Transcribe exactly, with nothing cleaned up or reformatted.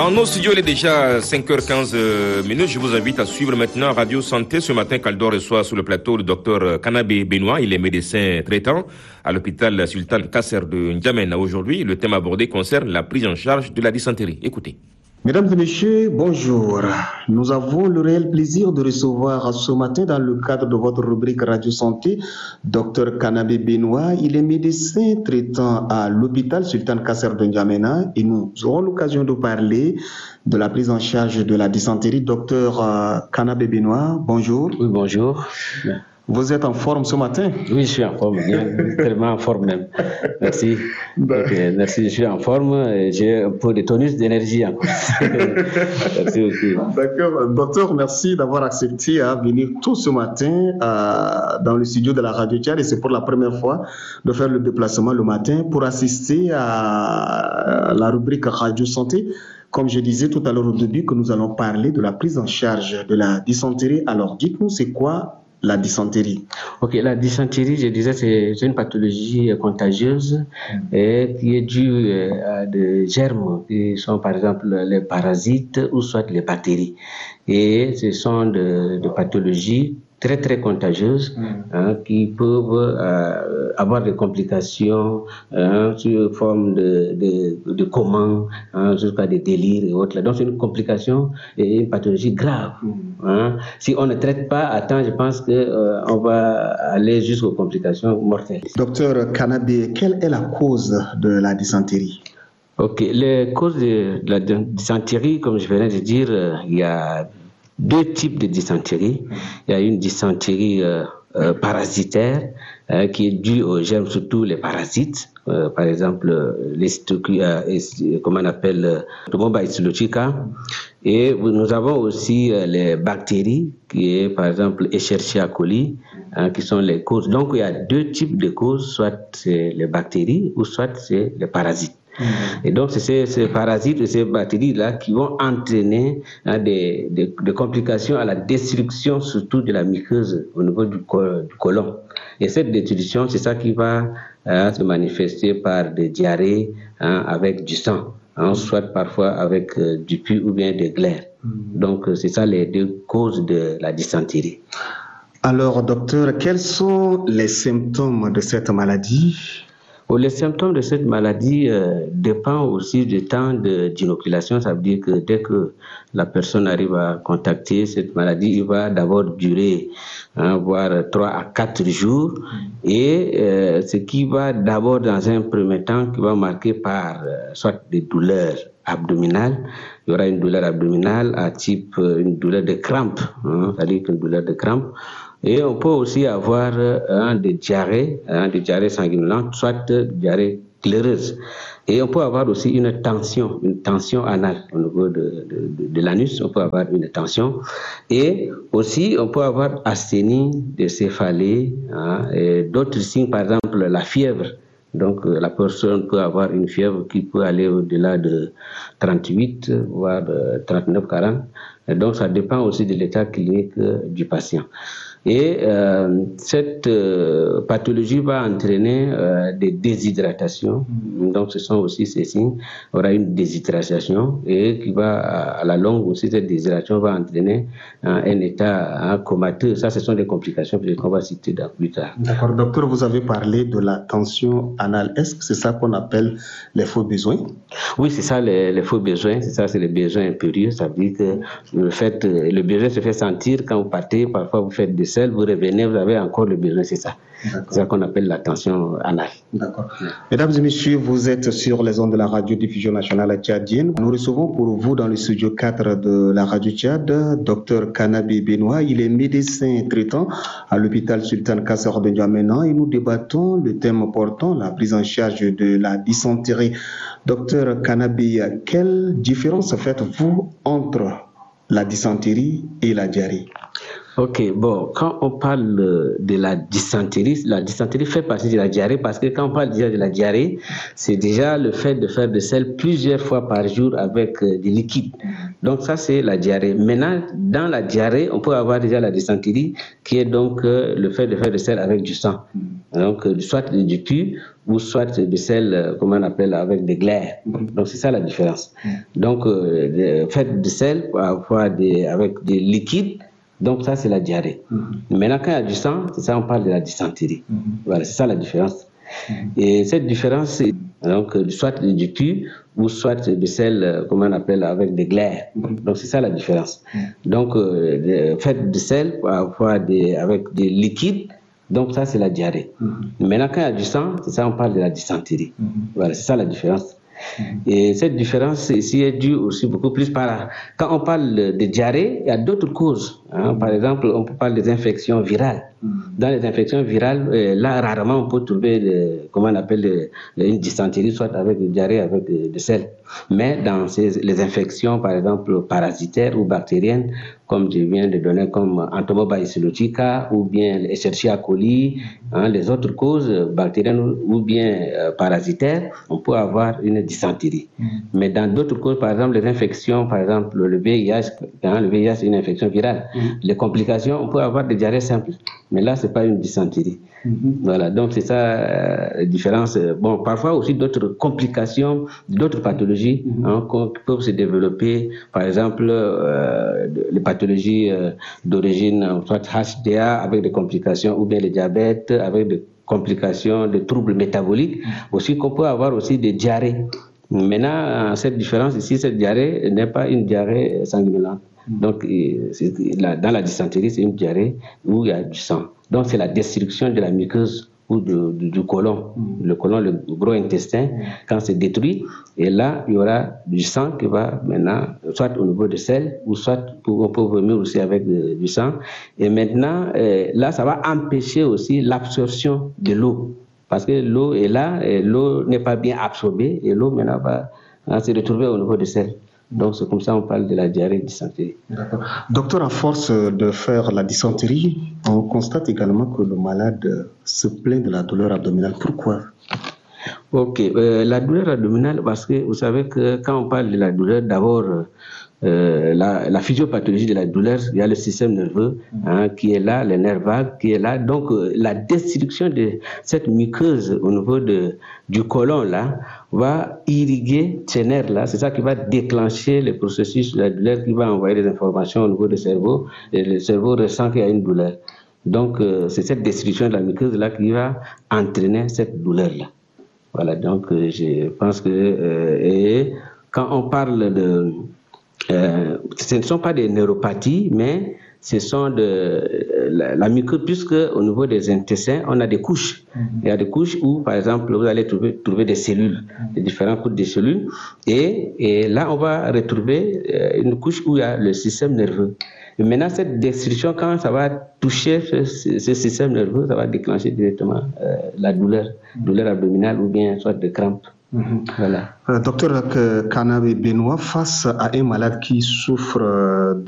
Dans nos studios, il est déjà cinq heures quinze minutes. Je vous invite à suivre maintenant Radio Santé. Ce matin, Kaldor reçoit sur le plateau le docteur Kanabé Benoît. Il est médecin traitant à l'hôpital Sultan Kasser de N'Djamena. Aujourd'hui, le thème abordé concerne la prise en charge de la dysenterie. Écoutez. Mesdames et messieurs, bonjour. Nous avons le réel plaisir de recevoir ce matin dans le cadre de votre rubrique Radio Santé, docteur Kanabé Benoît. Il est médecin traitant à l'hôpital Sultan Kasser de N'Djamena et nous aurons l'occasion de parler de la prise en charge de la dysenterie. Docteur Kanabé Benoît, bonjour. Oui, bonjour. Vous êtes en forme ce matin? Oui, je suis en forme, bien, tellement en forme même. Merci. Okay, merci, je suis en forme. J'ai un peu de tonus d'énergie encore. Merci beaucoup. D'accord. Docteur, merci d'avoir accepté à venir tout ce matin à, dans le studio de la Radio Tchad. Et c'est pour la première fois de faire le déplacement le matin pour assister à la rubrique Radio Santé. Comme je disais tout à l'heure au début que nous allons parler de la prise en charge de la dysenterie. Alors, dites-nous, c'est quoi la dysenterie? Ok, la dysenterie, je disais, c'est une pathologie contagieuse et qui est due à des germes qui sont par exemple les parasites ou soit les bactéries. Et ce sont des de pathologies très très contagieuses mm. hein, qui peuvent euh, avoir des complications hein, sous forme de, de, de coma, hein, jusqu'à des délires et autres. Donc c'est une complication et une pathologie grave. Mm. Hein. Si on ne traite pas à temps, je pense qu'on euh, va aller jusqu'aux complications mortelles. Docteur Kanabé, quelle est la cause de la dysenterie? Ok, les causes de la dysenterie, comme je venais de dire, euh, il y a deux types de dysenterie. Il y a une dysenterie euh, euh, parasitaire euh, qui est due aux germes, surtout les parasites. Euh, par exemple, les euh, comment on appelle euh, le Mobaïslotica. Et nous avons aussi euh, les bactéries, qui est par exemple Escherichia coli, hein, qui sont les causes. Donc il y a deux types de causes, soit c'est les bactéries ou soit c'est les parasites. Mmh. Et donc, c'est ces, ces parasites et ces bactéries-là qui vont entraîner hein, des, des, des complications à la destruction, surtout de la muqueuse au niveau du, col, du côlon. Et cette destruction, c'est ça qui va hein, se manifester par des diarrhées hein, avec du sang, hein, soit parfois avec euh, du pus ou bien des glaires. Mmh. Donc, c'est ça les deux causes de la dysenterie. Alors, docteur, quels sont les symptômes de cette maladie? Les symptômes de cette maladie euh, dépendent aussi du temps de, d'inoculation. Ça veut dire que dès que la personne arrive à contacter cette maladie, il va d'abord durer, hein, voire trois à quatre jours. Et euh, ce qui va d'abord, dans un premier temps, qui va marquer par euh, soit des douleurs abdominales. Il y aura une douleur abdominale à type euh, une douleur de crampe, hein, c'est-à-dire une douleur de crampe. Et on peut aussi avoir hein, des diarrhées, hein, des diarrhées sanguinolentes, soit des diarrhées claireuses. Et on peut avoir aussi une tension, une tension anale au niveau de, de, de, de l'anus, on peut avoir une tension. Et aussi, on peut avoir asthénie, des céphalées, hein, et d'autres signes, par exemple la fièvre. Donc la personne peut avoir une fièvre qui peut aller au-delà de trente-huit, voire trente-neuf, quarante. Et donc ça dépend aussi de l'état clinique du patient. Et euh, cette euh, pathologie va entraîner euh, des déshydratations. Donc ce sont aussi ces signes. Il y aura une déshydratation et qui va à la longue aussi, cette déshydratation va entraîner hein, un état hein, comateux. Ça, ce sont des complications qu'on va citer plus tard. D'accord, docteur, vous avez parlé de la tension anale. Est-ce que c'est ça qu'on appelle les faux besoins? Oui, c'est ça les, les faux besoins. C'est ça, c'est les besoins impérieux. Ça veut dire que le fait, le besoin se fait sentir quand vous partez. Parfois, vous faites des vous revenez, vous avez encore le besoin, c'est ça. D'accord. C'est ça qu'on appelle la tension anale. D'accord. Mesdames et messieurs, vous êtes sur les ondes de la radiodiffusion nationale tchadienne. Nous recevons pour vous dans le studio quatre de la radio Tchad, docteur Kanabé Benoît. Il est médecin traitant à l'hôpital Sultan Kasser de N'Djamena et nous débattons le thème portant la prise en charge de la dysenterie. Docteur Kanabé, quelle différence faites-vous entre la dysenterie et la diarrhée? Ok, bon, quand on parle de la dysenterie, la dysenterie fait partie de la diarrhée parce que quand on parle déjà de la diarrhée, c'est déjà le fait de faire de sel plusieurs fois par jour avec euh, des liquides. Donc ça, c'est la diarrhée. Maintenant, dans la diarrhée, on peut avoir déjà la dysenterie qui est donc euh, le fait de faire de sel avec du sang. Donc, euh, soit du pus ou soit de sel, comment on appelle, avec des glaires. Mm-hmm. Donc c'est ça la différence. Mm-hmm. Donc euh, fait de sel, parfois des, avec des liquides, donc ça c'est la diarrhée. Mm-hmm. Maintenant quand il y a du sang, c'est ça on parle de la dysenterie. Mm-hmm. Voilà, c'est ça la différence. Mm-hmm. Et cette différence, c'est donc soit du tube ou soit de sel, comment on appelle, avec des glaires. Mm-hmm. Donc c'est ça la différence. Mm-hmm. Donc euh, fait de sel, parfois des, avec des liquides, donc ça c'est la diarrhée. Mm-hmm. Maintenant quand il y a du sang, c'est ça on parle de la dysenterie. Mm-hmm. Voilà, c'est ça la différence. Mm-hmm. Et cette différence ici est due aussi beaucoup plus par... Quand on parle de diarrhée, il y a d'autres causes. Hein. Mm-hmm. Par exemple, on peut parler des infections virales. Mm-hmm. Dans les infections virales, euh, là, rarement on peut trouver, de, comment on appelle, de, de, une dysenterie, soit avec de diarrhée, avec de, de sel. Mais dans ces, les infections, par exemple, parasitaires ou bactériennes, comme je viens de donner comme Entomobacillotica ou bien Escherichia coli, hein, les autres causes bactériennes ou bien euh, parasitaires, on peut avoir une dysenterie. Mm-hmm. Mais dans d'autres causes, par exemple, les infections, par exemple, le V I H, hein, le V I H c'est une infection virale. Mm-hmm. Les complications, on peut avoir des diarrhées simples. Mais là, c'est pas une dysenterie. Mm-hmm. Voilà, donc c'est ça euh, la différence. Bon, parfois aussi d'autres complications, d'autres pathologies mm-hmm. hein, qui peuvent se développer. Par exemple, euh, les pathologies euh, d'origine, soit H D A avec des complications, ou bien le diabète avec des complications, des troubles métaboliques. Mm-hmm. Aussi qu'on peut avoir aussi des diarrhées. Maintenant, cette différence ici, cette diarrhée n'est pas une diarrhée sanguinolente. Donc, c'est, la, dans la dysenterie, c'est une diarrhée où il y a du sang. Donc, c'est la destruction de la muqueuse ou de, de, du côlon. Mm. Le côlon, le gros intestin, mm. quand c'est détruit, et là, il y aura du sang qui va maintenant, soit au niveau de sel, ou soit on peut vomir aussi avec de, du sang. Et maintenant, euh, là, ça va empêcher aussi l'absorption de l'eau. Parce que l'eau est là, et l'eau n'est pas bien absorbée, et l'eau maintenant va, va se retrouver au niveau de sel. Donc c'est comme ça on parle de la diarrhée dysenterie. D'accord. Docteur, à force de faire la dysenterie, on constate également que le malade se plaint de la douleur abdominale. Pourquoi? Ok, euh, la douleur abdominale, parce que vous savez que quand on parle de la douleur, d'abord euh, la, la physiopathologie de la douleur, il y a le système nerveux hein, qui est là, le nerf vague qui est là. Donc euh, la destruction de cette muqueuse au niveau de, du côlon là va irriguer ces nerfs là. C'est ça qui va déclencher le processus de la douleur, qui va envoyer des informations au niveau du cerveau, et le cerveau ressent qu'il y a une douleur. Donc euh, c'est cette destruction de la muqueuse là qui va entraîner cette douleur là. Voilà, donc euh, je pense que euh, et quand on parle de euh, ce ne sont pas des neuropathies, mais ce sont de euh, la, la muqueuse, puisque au niveau des intestins, on a des couches. Mm-hmm. Il y a des couches où, par exemple, vous allez trouver, trouver des cellules, mm-hmm. des différents couches de cellules, et, et là, on va retrouver euh, une couche où il y a le système nerveux. Et maintenant, cette destruction, quand ça va toucher ce, ce système nerveux, ça va déclencher directement euh, la douleur, mm-hmm. douleur abdominale ou bien soit de crampes. Mmh. Voilà. Euh, docteur Kanabe Benoît, face à un malade qui souffre